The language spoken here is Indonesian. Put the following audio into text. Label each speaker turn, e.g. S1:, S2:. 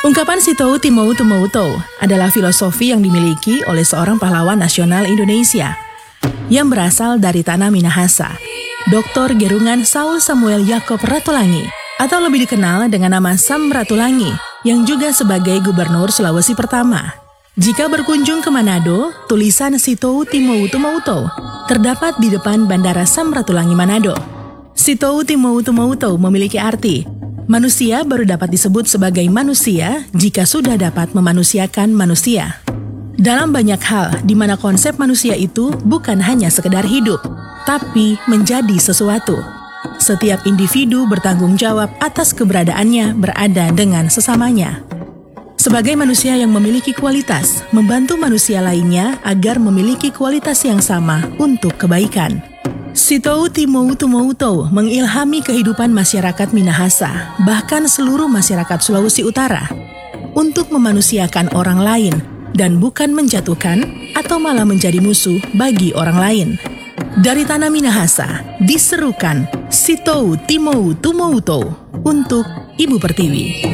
S1: Ungkapan Sitou Timou Tumoutou adalah filosofi yang dimiliki oleh seorang pahlawan nasional Indonesia yang berasal dari tanah Minahasa, Dr. Gerungan Saul Samuel Yaakob Ratulangi, atau lebih dikenal dengan nama Sam Ratulangi, yang juga sebagai Gubernur Sulawesi Pertama. Jika berkunjung ke Manado, tulisan Sitou Timou Tumoutou terdapat di depan Bandara Sam Ratulangi Manado. Sitou Timou Tumoutou memiliki arti manusia baru dapat disebut sebagai manusia jika sudah dapat memanusiakan manusia. Dalam banyak hal di mana konsep manusia itu bukan hanya sekedar hidup, tapi menjadi sesuatu. Setiap individu bertanggung jawab atas keberadaannya berada dengan sesamanya. Sebagai manusia yang memiliki kualitas, membantu manusia lainnya agar memiliki kualitas yang sama untuk kebaikan. Sitou Timou Tumoutou mengilhami kehidupan masyarakat Minahasa, bahkan seluruh masyarakat Sulawesi Utara, untuk memanusiakan orang lain dan bukan menjatuhkan atau malah menjadi musuh bagi orang lain. Dari tanah Minahasa, diserukan Sitou Timou Tumoutou untuk Ibu Pertiwi.